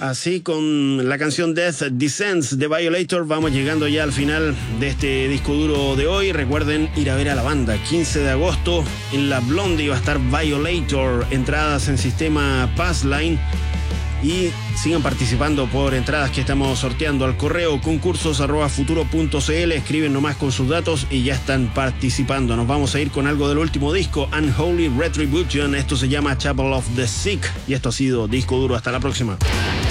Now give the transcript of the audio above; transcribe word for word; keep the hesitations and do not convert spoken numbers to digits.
Así, con la canción Death Descends de Violator, vamos llegando ya al final de este disco duro de hoy. Recuerden ir a ver a la banda. quince de agosto en la Blondie va a estar Violator. Entradas en sistema Passline. Y sigan participando por entradas que estamos sorteando al correo concursos arroba futuro punto cl. Escriben nomás con sus datos y ya están participando. Nos vamos a ir con algo del último disco, Unholy Retribution. Esto se llama Chapel of the Sick. Y esto ha sido Disco Duro. Hasta la próxima.